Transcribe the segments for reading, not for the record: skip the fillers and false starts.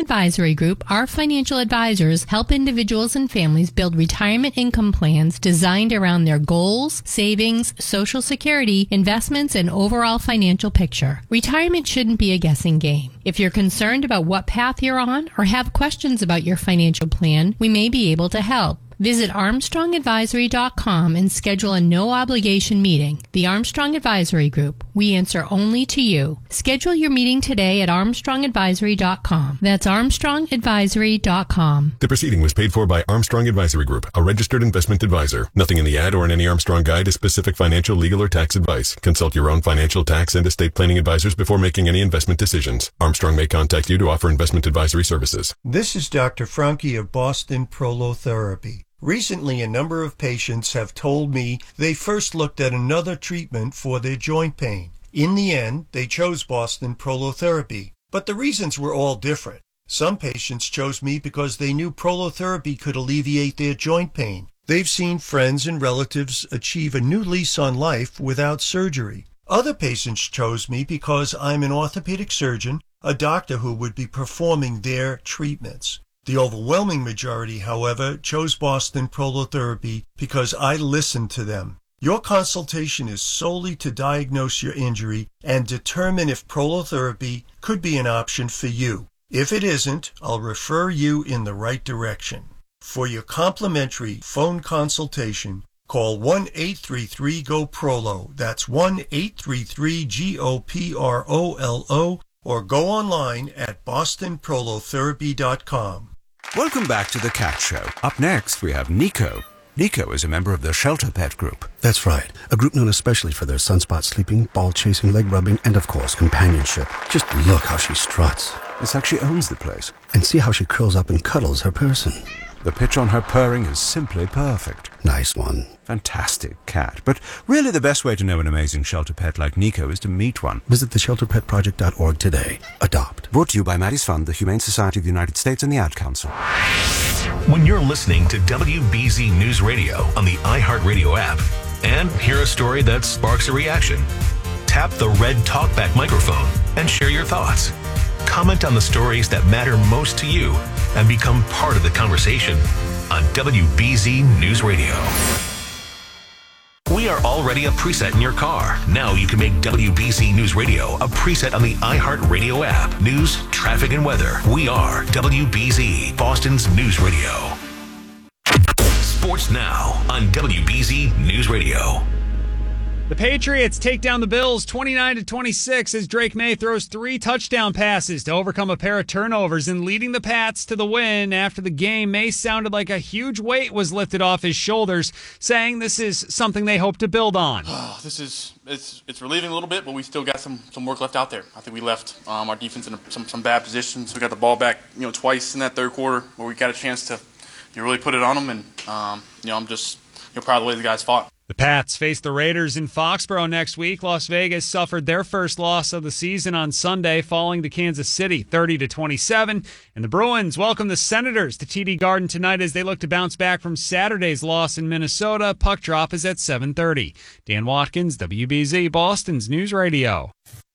Advisory Group, our financial advisors help individuals and families build retirement income plans designed around their goals, savings, Social Security, investments, and overall financial picture. Retirement shouldn't be a guessing game. If you're concerned about what path you're on or have questions about your financial plan, we may be able to help. Visit ArmstrongAdvisory.com and schedule a no-obligation meeting. The Armstrong Advisory Group. We answer only to you. Schedule your meeting today at ArmstrongAdvisory.com. That's ArmstrongAdvisory.com. The proceeding was paid for by Armstrong Advisory Group, a registered investment advisor. Nothing in the ad or in any Armstrong guide is specific financial, legal, or tax advice. Consult your own financial, tax, and estate planning advisors before making any investment decisions. Armstrong may contact you to offer investment advisory services. This is Dr. Franke of Boston Prolotherapy. Recently, a number of patients have told me they first looked at another treatment for their joint pain. In the end, they chose Boston Prolotherapy, but the reasons were all different. Some patients chose me because they knew prolotherapy could alleviate their joint pain. They've seen friends and relatives achieve a new lease on life without surgery. Other patients chose me because I'm an orthopedic surgeon, a doctor who would be performing their treatments. The overwhelming majority, however, chose Boston Prolotherapy because I listened to them. Your consultation is solely to diagnose your injury and determine if prolotherapy could be an option for you. If it isn't, I'll refer you in the right direction. For your complimentary phone consultation, call 1-833-GO-PROLO. That's 1-833-GOPROLO, or go online at bostonprolotherapy.com. Welcome back to The Cat Show. Up next, we have Nico. Nico is a member of the Shelter Pet Group. That's right. A group known especially for their sunspot sleeping, ball chasing, leg rubbing, and of course, companionship. Just look how she struts. It's like she owns the place. And see how she curls up and cuddles her person. The pitch on her purring is simply perfect. Nice one. Fantastic cat. But really the best way to know an amazing shelter pet like Nico is to meet one. Visit theshelterpetproject.org today. Adopt. Brought to you by Maddie's Fund, the Humane Society of the United States, and the Ad Council. When you're listening to WBZ News Radio on the iHeartRadio app and hear a story that sparks a reaction, tap the red TalkBack microphone and share your thoughts. Comment on the stories that matter most to you and become part of the conversation on WBZ News Radio. We are already a preset in your car. Now you can make WBZ News Radio a preset on the iHeartRadio app. News, traffic, and weather. We are WBZ, Boston's News Radio. Sports now on WBZ News Radio. The Patriots take down the Bills 29-26 as Drake May throws 3 touchdown passes to overcome a pair of turnovers and leading the Pats to the win. After the game, May sounded like a huge weight was lifted off his shoulders, saying this is something they hope to build on. It's relieving a little bit, but we still got some work left out there. I think we left our defense in some bad positions. We got the ball back, twice in that third quarter where we got a chance to really put it on them, and I'm just proud of the way the guys fought. The Pats face the Raiders in Foxborough next week. Las Vegas suffered their first loss of the season on Sunday, falling to Kansas City 30-27. And the Bruins welcome the Senators to TD Garden tonight as they look to bounce back from Saturday's loss in Minnesota. Puck drop is at 7:30. Dan Watkins, WBZ, Boston's News Radio.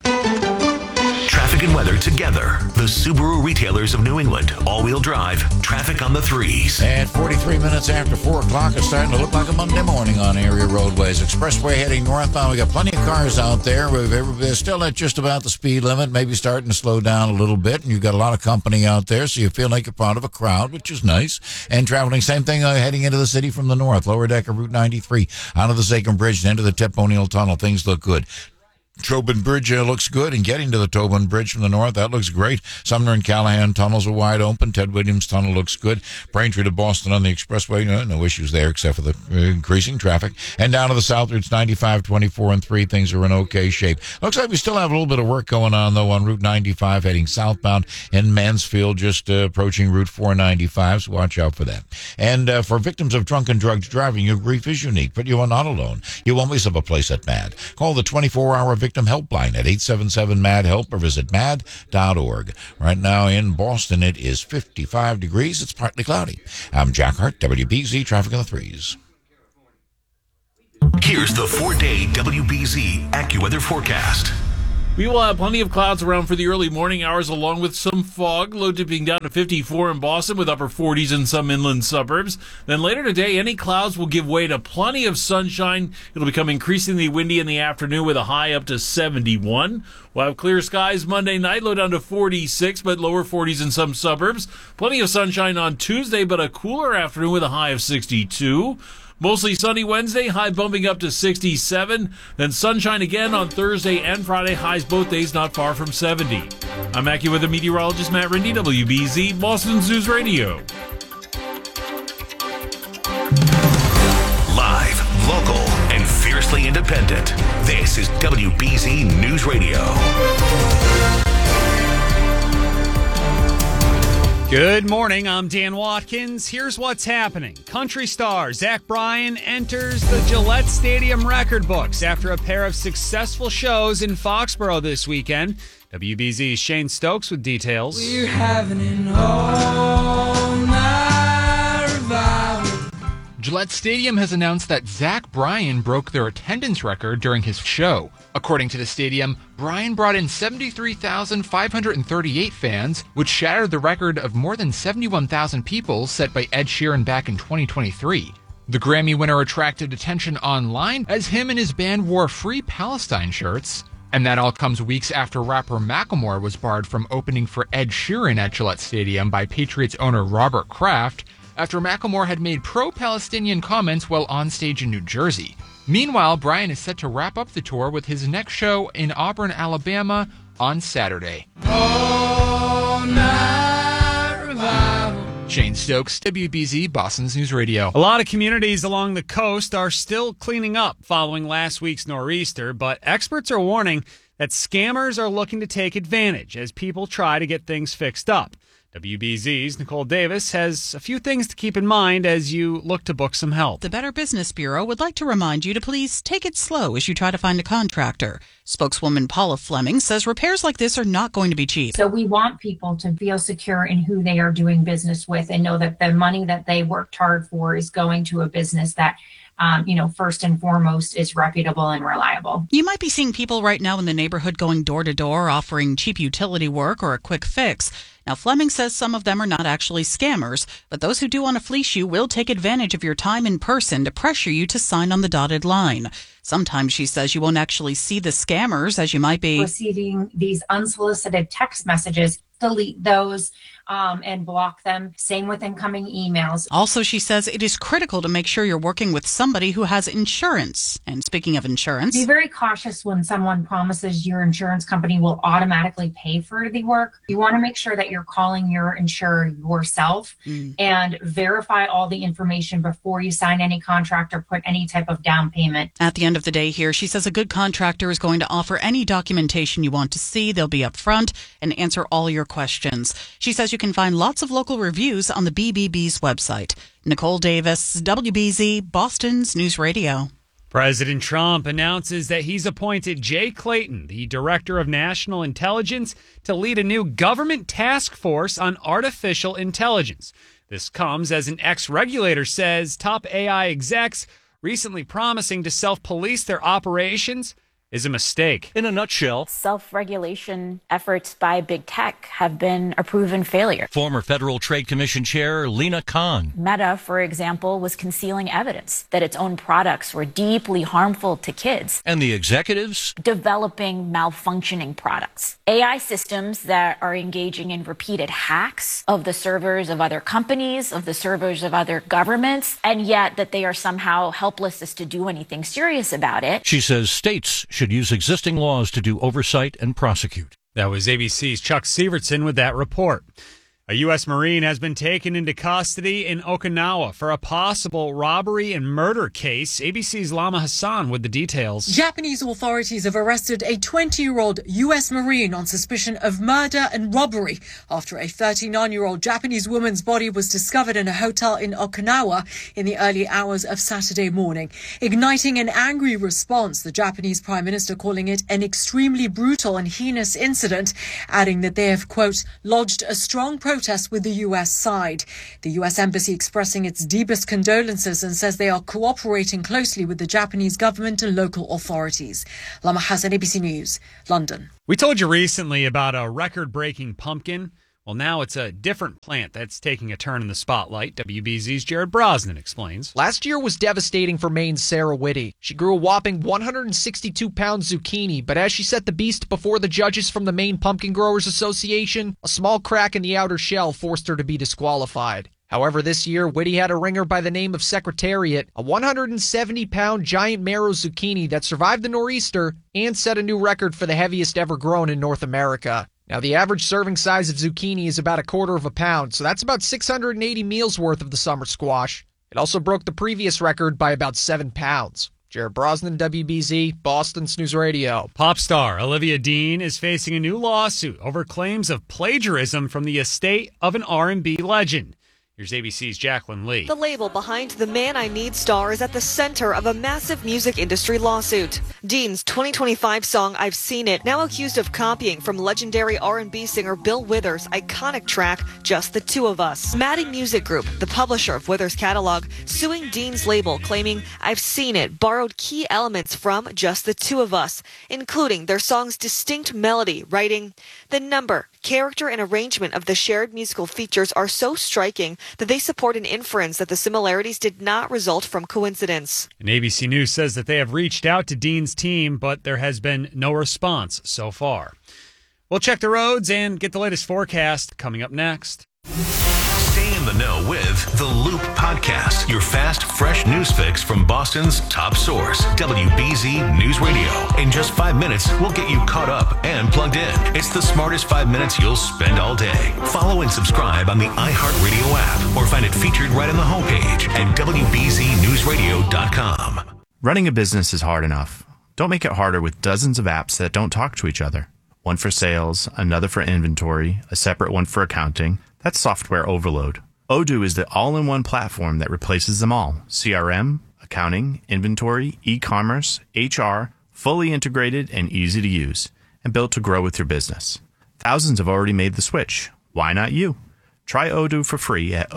Traffic and weather together. The Subaru retailers of New England. All-wheel drive. Traffic on the 3s. At 43 minutes after 4 o'clock, it's starting to look like a Monday morning on area roadways. Expressway heading northbound. We got plenty of cars out there. We're still at just about the speed limit, maybe starting to slow down a little bit. And you've got a lot of company out there, so you feel like you're part of a crowd, which is nice. And traveling, same thing heading into the city from the north. Lower deck of Route 93, out of the Sachem Bridge and into the Tip O'Neill Tunnel. Things look good. Tobin Bridge looks good, and getting to the Tobin Bridge from the north, that looks great. Sumner and Callahan tunnels are wide open. Ted Williams Tunnel looks good. Braintree to Boston on the expressway, no issues there except for the increasing traffic. And down to the south, it's 95, 24, and 3. Things are in okay shape. Looks like we still have a little bit of work going on, though, on Route 95 heading southbound in Mansfield, just approaching Route 495, so watch out for that. And for victims of drunken drugs driving, your grief is unique, but you are not alone. You always have a place at MAD. Call the 24-hour Victim Helpline at 877-MAD-HELP or visit mad.org. Right now in Boston, it is 55 degrees. It's partly cloudy. I'm Jack Hart, WBZ Traffic on the 3s. Here's the 4-day WBZ AccuWeather forecast. We will have plenty of clouds around for the early morning hours along with some fog, low dipping down to 54 in Boston with upper 40s in some inland suburbs. Then later today, any clouds will give way to plenty of sunshine. It'll become increasingly windy in the afternoon with a high up to 71. We'll have clear skies Monday night, low down to 46, but lower 40s in some suburbs. Plenty of sunshine on Tuesday, but a cooler afternoon with a high of 62. Mostly sunny Wednesday, high bumping up to 67. Then sunshine again on Thursday and Friday, highs both days not far from 70. I'm AccuWeather meteorologist Matt Rindy, WBZ, Boston's News Radio. Live, local, and fiercely independent. This is WBZ News Radio. Good morning, I'm Dan Watkins. Here's what's happening. Country star Zach Bryan enters the Gillette Stadium record books after a pair of successful shows in Foxborough this weekend. WBZ's Shane Stokes with details. We're having an all-night revival. Gillette Stadium has announced that Zach Bryan broke their attendance record during his show. According to the stadium, Bryan brought in 73,538 fans, which shattered the record of more than 71,000 people set by Ed Sheeran back in 2023. The Grammy winner attracted attention online as him and his band wore Free Palestine shirts. And that all comes weeks after rapper Macklemore was barred from opening for Ed Sheeran at Gillette Stadium by Patriots owner Robert Kraft after Macklemore had made pro-Palestinian comments while on stage in New Jersey. Meanwhile, Bryan is set to wrap up the tour with his next show in Auburn, Alabama on Saturday. All night revival. Shane Stokes, WBZ, Boston's News Radio. A lot of communities along the coast are still cleaning up following last week's nor'easter, but experts are warning that scammers are looking to take advantage as people try to get things fixed up. WBZ's Nicole Davis has a few things to keep in mind as you look to book some help. The Better Business Bureau would like to remind you to please take it slow as you try to find a contractor. Spokeswoman Paula Fleming says repairs like this are not going to be cheap. So we want people to feel secure in who they are doing business with and know that the money that they worked hard for is going to a business that first and foremost is reputable and reliable. You might be seeing people right now in the neighborhood going door to door offering cheap utility work or a quick fix. Now, Fleming says some of them are not actually scammers, but those who do want to fleece you will take advantage of your time in person to pressure you to sign on the dotted line. Sometimes she says you won't actually see the scammers as you might be receiving these unsolicited text messages. Delete those and block them. Same with incoming emails. Also, she says it is critical to make sure you're working with somebody who has insurance. And speaking of insurance, be very cautious when someone promises your insurance company will automatically pay for the work. You want to make sure that you're calling your insurer yourself and verify all the information before you sign any contract or put any type of down payment. At the end of the day here, she says a good contractor is going to offer any documentation you want to see. They'll be upfront and answer all your questions. She says you can find lots of local reviews on the BBB's website. Nicole Davis, WBZ, Boston's News Radio. President Trump announces that he's appointed Jay Clayton, the Director of National Intelligence, to lead a new government task force on artificial intelligence. This comes as an ex-regulator says top AI execs recently promising to self-police their operations is a mistake. In a nutshell, self-regulation efforts by big tech have been a proven failure. Former Federal Trade Commission Chair Lina Khan. Meta, for example, was concealing evidence that its own products were deeply harmful to kids. And the executives? Developing malfunctioning products. AI systems that are engaging in repeated hacks of the servers of other companies, of the servers of other governments, and yet that they are somehow helpless as to do anything serious about it. She says states should use existing laws to do oversight and prosecute. That was ABC's Chuck Severson with that report. A U.S. Marine has been taken into custody in Okinawa for a possible robbery and murder case. ABC's Lama Hassan with the details. Japanese authorities have arrested a 20-year-old U.S. Marine on suspicion of murder and robbery after a 39-year-old Japanese woman's body was discovered in a hotel in Okinawa in the early hours of Saturday morning, igniting an angry response, the Japanese Prime Minister calling it an extremely brutal and heinous incident, adding that they have, quote, lodged a strong protest protests with the U.S. side. The U.S. Embassy expressing its deepest condolences and says they are cooperating closely with the Japanese government and local authorities. Lama Hassan, ABC News, London. We told you recently about a record-breaking pumpkin. Well, now it's a different plant that's taking a turn in the spotlight. WBZ's Jared Brosnan explains. Last year was devastating for Maine's Sarah Whitty. She grew a whopping 162-pound zucchini, but as she set the beast before the judges from the Maine Pumpkin Growers Association, a small crack in the outer shell forced her to be disqualified. However, this year, Whitty had a ringer by the name of Secretariat, a 170-pound giant marrow zucchini that survived the nor'easter and set a new record for the heaviest ever grown in North America. Now, the average serving size of zucchini is about 1/4 pound, so that's about 680 meals worth of the summer squash. It also broke the previous record by about 7 pounds. Jared Brosnan, WBZ, Boston's News Radio. Pop star Olivia Dean is facing a new lawsuit over claims of plagiarism from the estate of an R&B legend. Here's ABC's Jacqueline Lee. The label behind the Man I Need star is at the center of a massive music industry lawsuit. Dean's 2025 song I've Seen It, now accused of copying from legendary R&B singer Bill Withers' iconic track Just the Two of Us. Maddie Music Group, the publisher of Withers' catalog, suing Dean's label, claiming I've Seen It borrowed key elements from Just the Two of Us, including their song's distinct melody, writing, "The number, character, and arrangement of the shared musical features are so striking that they support an inference that the similarities did not result from coincidence." And ABC News says that they have reached out to Dean's team, but there has been no response so far. We'll check the roads and get the latest forecast coming up next. Stay in the know with The Loop Podcast, your fast, fresh news fix from Boston's top source, WBZ News Radio. In just 5 minutes, we'll get you caught up and plugged in. It's the smartest 5 minutes you'll spend all day. Follow and subscribe on the iHeartRadio app or find it featured right on the homepage at WBZNewsRadio.com. Running a business is hard enough. Don't make it harder with dozens of apps that don't talk to each other. One for sales, another for inventory, a separate one for accounting. That's software overload. Odoo is the all-in-one platform that replaces them all. CRM, accounting, inventory, e-commerce, HR, fully integrated and easy to use, and built to grow with your business. Thousands have already made the switch. Why not you? Try Odoo for free at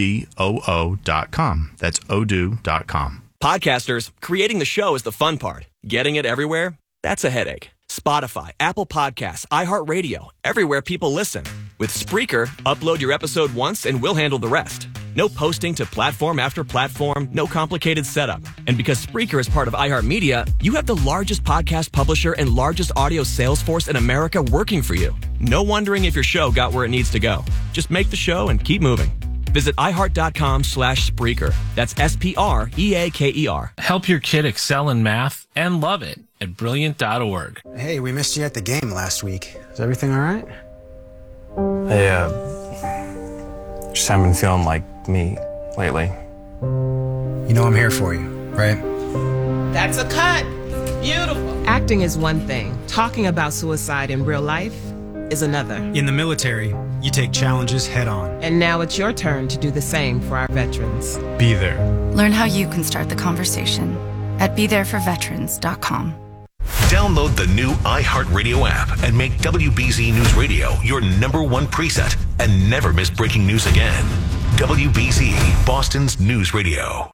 odoo.com. That's odoo.com. Podcasters, creating the show is the fun part. Getting it everywhere? That's a headache. Spotify, Apple Podcasts, iHeartRadio, everywhere people listen. With Spreaker, upload your episode once and we'll handle the rest. No posting to platform after platform, no complicated setup. And because Spreaker is part of iHeartMedia, you have the largest podcast publisher and largest audio sales force in America working for you. No wondering if your show got where it needs to go. Just make the show and keep moving. Visit iHeart.com/Spreaker. That's SPREAKER. Help your kid excel in math and love it at Brilliant.org. Hey, we missed you at the game last week. Is everything all right? I just haven't been feeling like me lately. You know I'm here for you, right? That's a cut. Beautiful. Acting is one thing. Talking about suicide in real life is another. In the military, you take challenges head on. And now it's your turn to do the same for our veterans. Be there. Learn how you can start the conversation at BeThereForVeterans.com. Download the new iHeartRadio app and make WBZ News Radio your #1 preset and never miss breaking news again. WBZ, Boston's News Radio.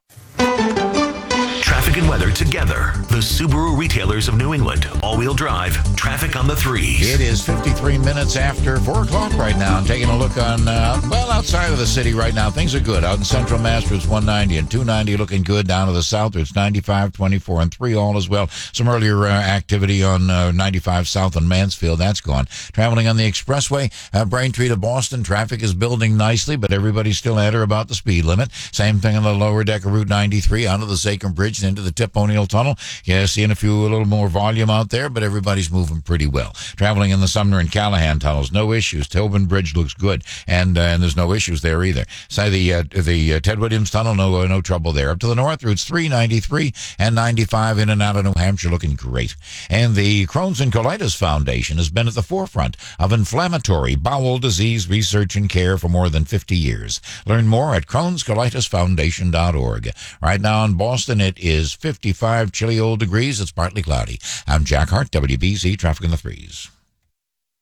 Traffic and weather together. The Subaru retailers of New England. All-wheel drive. Traffic on the 3s. It is 53 minutes after 4 o'clock right now. I'm taking a look on, outside of the city right now. Things are good. Out in Central Mass, it's 190 and 290 looking good. Down to the south, it's 95, 24, and 3 all as well. Some earlier activity on 95 south on Mansfield. That's gone. Traveling on the expressway, Braintree to Boston. Traffic is building nicely, but everybody's still at or about the speed limit. Same thing on the lower deck of Route 93 onto the Sacrum Bridge and into the Tip O'Neill Tunnel. Yeah, seeing a little more volume out there, but everybody's moving pretty well. Traveling in the Sumner and Callahan tunnels, no issues. Tobin Bridge looks good, and there's no issues there either. So the Ted Williams Tunnel, no trouble there. Up to the north, routes 393 and 95 in and out of New Hampshire looking great. And the Crohn's and Colitis Foundation has been at the forefront of inflammatory bowel disease research and care for more than 50 years. Learn more at Crohn'sColitisFoundation.org. Right now in Boston, it is 55 chilly old degrees. It's partly cloudy. I'm Jack Hart, WBZ Traffic in the 3s.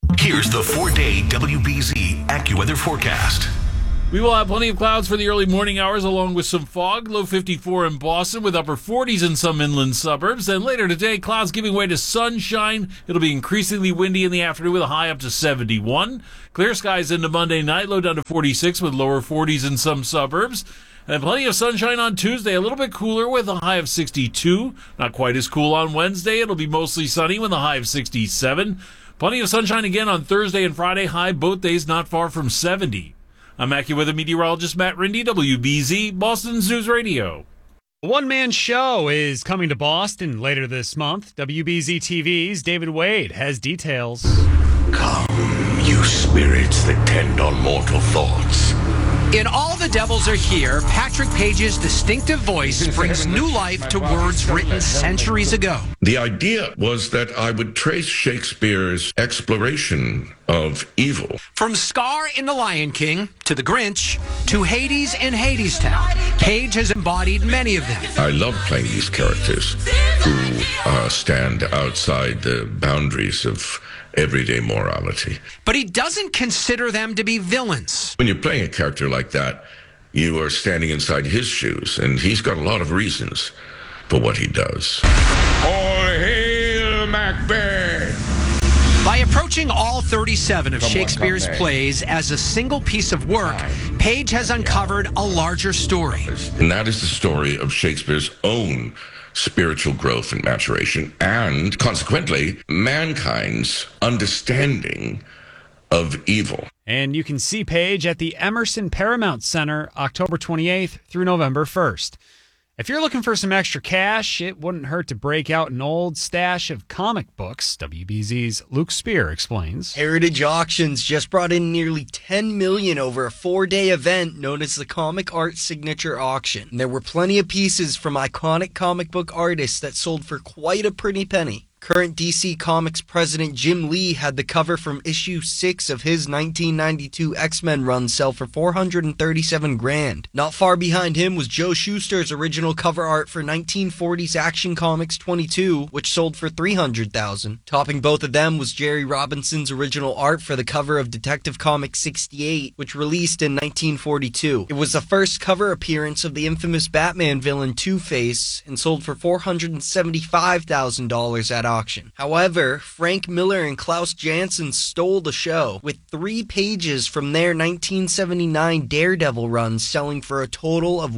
Here's the 4-day WBZ AccuWeather forecast. We will have plenty of clouds for the early morning hours along with some fog. Low 54 in Boston with upper 40s in some inland suburbs. Then later today, clouds giving way to sunshine. It'll be increasingly windy in the afternoon with a high up to 71. Clear skies into Monday night, low down to 46 with lower 40s in some suburbs. And plenty of sunshine on Tuesday, a little bit cooler with a high of 62. Not quite as cool on Wednesday. It'll be mostly sunny with a high of 67. Plenty of sunshine again on Thursday and Friday, high both days not far from 70. I'm AccuWeather meteorologist Matt Rindy, WBZ, Boston's News Radio. A one-man show is coming to Boston later this month. WBZ TV's David Wade has details. Come, you spirits that tend on mortal thoughts. In All the Devils Are Here, Patrick Page's distinctive voice brings new life to words written centuries ago. The idea was that I would trace Shakespeare's exploration of evil. From Scar in The Lion King to The Grinch to Hades in Hadestown, Page has embodied many of them. I love playing these characters who stand outside the boundaries of everyday morality. But he doesn't consider them to be villains. When you're playing a character like that, you are standing inside his shoes, and he's got a lot of reasons for what he does. All hail Macbeth! By approaching all 37 of Shakespeare's plays as a single piece of work, Page has uncovered a larger story. And that is the story of Shakespeare's own spiritual growth and maturation, and consequently, mankind's understanding of evil. And you can see Page at the Emerson Paramount Center October 28th through November 1st. If you're looking for some extra cash, it wouldn't hurt to break out an old stash of comic books. WBZ's Luke Spear explains. Heritage Auctions just brought in nearly $10 million over a 4-day event known as the Comic Art Signature Auction. There were plenty of pieces from iconic comic book artists that sold for quite a pretty penny. Current DC Comics president Jim Lee had the cover from issue 6 of his 1992 X-Men run sell for $437,000. Not far behind him was Joe Shuster's original cover art for 1940s Action Comics 22, which sold for $300,000. Topping both of them was Jerry Robinson's original art for the cover of Detective Comics 68, which released in 1942. It was the first cover appearance of the infamous Batman villain Two-Face and sold for $475,000 at auction. However, Frank Miller and Klaus Janson stole the show, with 3 pages from their 1979 Daredevil run selling for a total of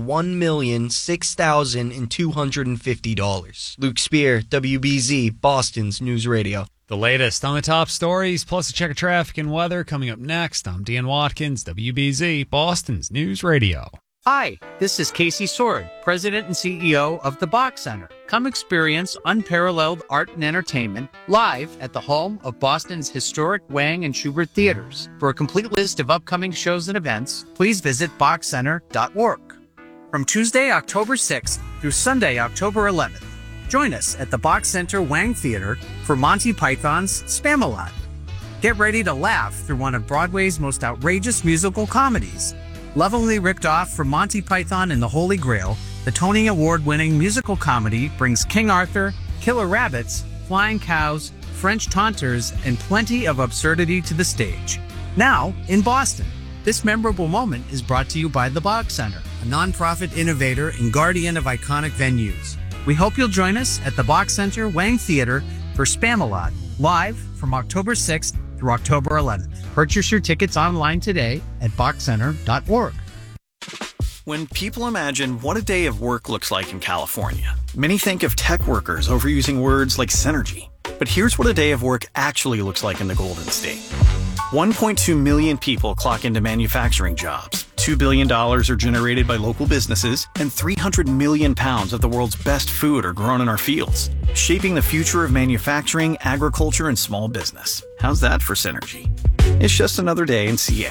$1,006,250. Luke Spear, WBZ, Boston's News Radio. The latest on the top stories, plus a check of traffic and weather coming up next. I'm Dan Watkins, WBZ, Boston's News Radio. Hi, this is Casey Sword, President and CEO of the Bach Center. Come experience unparalleled art and entertainment live at the home of Boston's historic Wang and Schubert theaters. For a complete list of upcoming shows and events, please visit bachcenter.org. From Tuesday, October 6th through Sunday, October 11th, join us at the Bach Center Wang Theater for Monty Python's Spamalot. Get ready to laugh through one of Broadway's most outrageous musical comedies. Lovingly ripped off from Monty Python and the Holy Grail, the Tony Award-winning musical comedy brings King Arthur, killer rabbits, flying cows, French taunters, and plenty of absurdity to the stage. Now, in Boston, this memorable moment is brought to you by the Bach Center, a nonprofit innovator and guardian of iconic venues. We hope you'll join us at the Bach Center Wang Theater for Spamalot, live from October 6th through October 11th. Purchase your tickets online today at bachcenter.org. When people imagine what a day of work looks like in California, many think of tech workers overusing words like synergy. But here's what a day of work actually looks like in the Golden State. 1.2 million people clock into manufacturing jobs. $2 billion are generated by local businesses, and 300 million pounds of the world's best food are grown in our fields, shaping the future of manufacturing, agriculture, and small business. How's that for synergy? It's just another day in CA.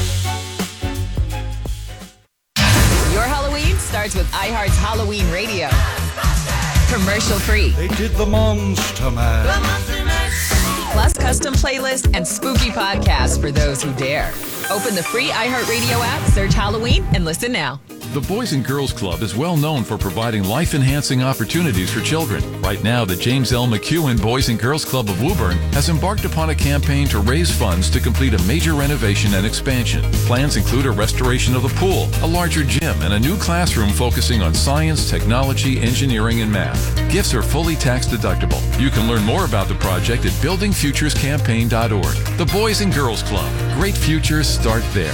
Your Halloween starts with iHeart's Halloween Radio. Commercial free. They did the Monster Mash. Plus custom playlists and spooky podcasts for those who dare. Open the free iHeartRadio app, search Halloween, and listen now. The Boys and Girls Club is well known for providing life-enhancing opportunities for children. Right now, the James L. McEwen Boys and Girls Club of Woburn has embarked upon a campaign to raise funds to complete a major renovation and expansion. Plans include a restoration of the pool, a larger gym, and a new classroom focusing on science, technology, engineering, and math. Gifts are fully tax deductible. You can learn more about the project at buildingfuturescampaign.org. The Boys and Girls Club. Great futures start there.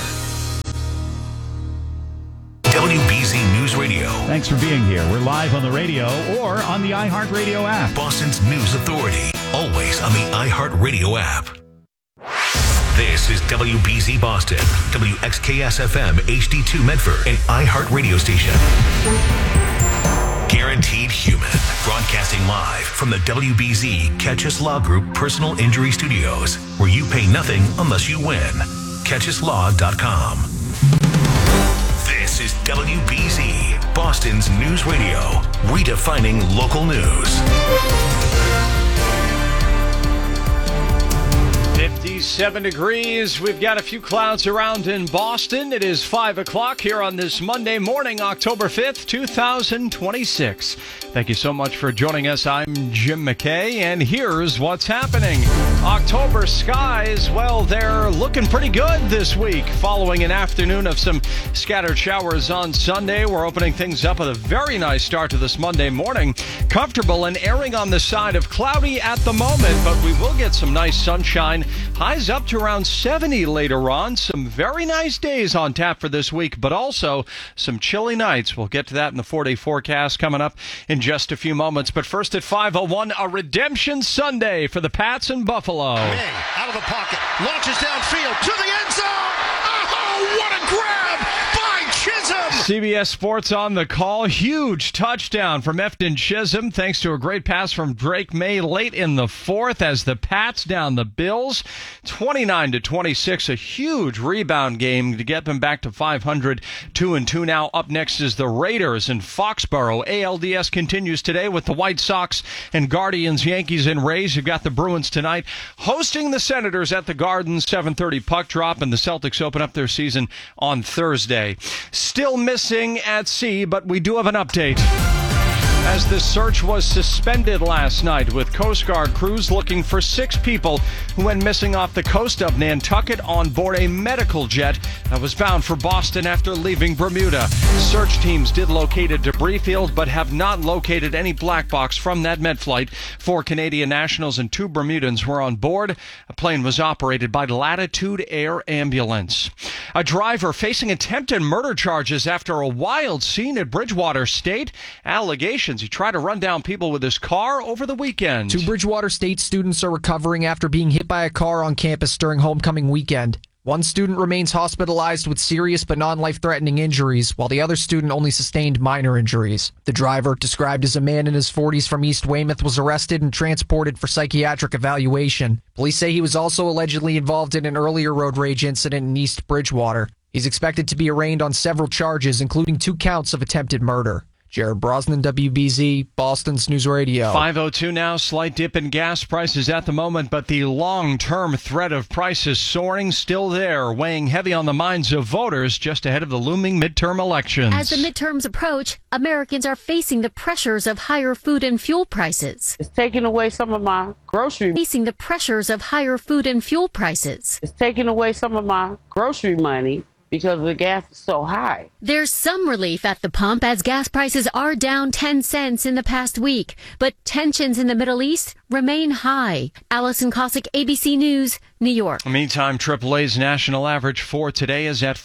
WBZ News Radio. Thanks for being here. We're live on the radio or on the iHeartRadio app. Boston's News Authority. Always on the iHeartRadio app. This is WBZ Boston, WXKS-FM HD2 Medford, an iHeartRadio station. Guaranteed Human. Broadcasting live from the WBZ Catchus Law Group Personal Injury Studios, where you pay nothing unless you win. CatchusLaw.com. This is WBZ, Boston's News Radio, redefining local news. 57 degrees. We've got a few clouds around in Boston. It is 5 o'clock here on this Monday morning, October 5th, 2026. Thank you so much for joining us. I'm Jim McKay, and here's what's happening. October skies, well, they're looking pretty good this week. Following an afternoon of some scattered showers on Sunday, we're opening things up with a very nice start to this Monday morning. Comfortable and erring on the side of cloudy at the moment, but we will get some nice sunshine. Highs up to around 70 later on. Some very nice days on tap for this week, but also some chilly nights. We'll get to that in the 4-day forecast coming up in just a few moments. But first at 5:01, a redemption Sunday for the Pats in Buffalo. May out of the pocket, launches downfield to the end zone. Oh, what a grab by Chisholm! CBS Sports on the call. Huge touchdown from Efton Chisholm thanks to a great pass from Drake May late in the fourth as the Pats down the Bills 29-26. A huge rebound game to get them back to 500, 2-2 now. Up next is the Raiders in Foxborough. ALDS continues today with the White Sox and Guardians, Yankees, and Rays. You've got the Bruins tonight hosting the Senators at the Garden, 7:30 puck drop, and the Celtics open up their season on Thursday. Still missing at sea, but we do have an update. As the search was suspended last night, with Coast Guard crews looking for 6 people who went missing off the coast of Nantucket on board a medical jet that was bound for Boston after leaving Bermuda. Search teams did locate a debris field, but have not located any black box from that med flight. 4 Canadian nationals and 2 Bermudans were on board. A plane was operated by Latitude Air Ambulance. A driver facing attempted murder charges after a wild scene at Bridgewater State. Allegations he tried to run down people with his car over the weekend. 2 Bridgewater State students are recovering after being hit by a car on campus during homecoming weekend. One student remains hospitalized with serious but non-life-threatening injuries, while the other student only sustained minor injuries. The driver, described as a man in his 40s from East Weymouth, was arrested and transported for psychiatric evaluation. Police say he was also allegedly involved in an earlier road rage incident in East Bridgewater. He's expected to be arraigned on several charges, including 2 counts of attempted murder. Jared Brosnan, WBZ, Boston's News Radio. 5:02 now. Slight dip in gas prices at the moment, but the long-term threat of prices soaring still there, weighing heavy on the minds of voters just ahead of the looming midterm elections. As the midterms approach, Americans are facing the pressures of higher food and fuel prices. It's taking away some of my grocery. Facing the pressures of higher food and fuel prices. It's taking away some of my grocery money because the gas is so high. There's some relief at the pump as gas prices are down 10 cents in the past week, but tensions in the Middle East remain high. Allison Cossack, ABC News, New York. Meantime, AAA's national average for today is at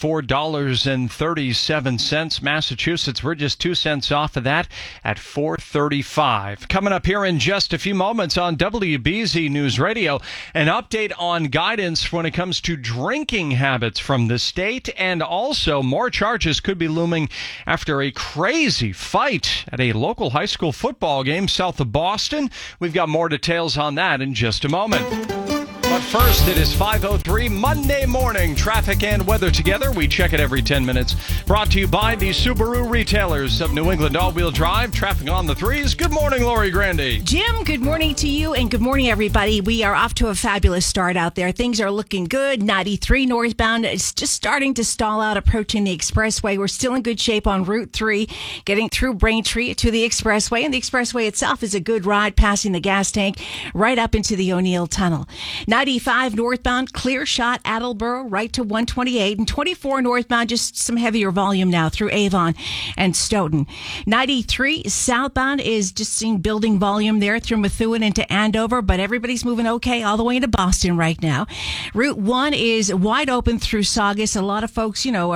$4.37. Massachusetts, we're just 2 cents off of that at $4.35. Coming up here in just a few moments on WBZ News Radio, an update on guidance when it comes to drinking habits from the state, and also more charges could be looming after a crazy fight at a local high school football game south of Boston. We've got more details on that in just a moment. But first, it is 5:03 Monday morning. Traffic and weather together. We check it every 10 minutes. Brought to you by the Subaru retailers of New England all-wheel drive. Traffic on the threes. Good morning, Lori Grande. Jim, good morning to you and good morning, everybody. We are off to a fabulous start out there. Things are looking good. 93 northbound is just starting to stall out, approaching the expressway. We're still in good shape on Route 3, getting through Braintree to the expressway. And the expressway itself is a good ride, passing the gas tank right up into the O'Neill Tunnel. 95 northbound, clear shot, Attleboro, right to 128. And 24 northbound, just some heavier volume now through Avon and Stoughton. 93 southbound is just seeing building volume there through Methuen into Andover, but everybody's moving okay all the way into Boston right now. Route 1 is wide open through Saugus. A lot of folks,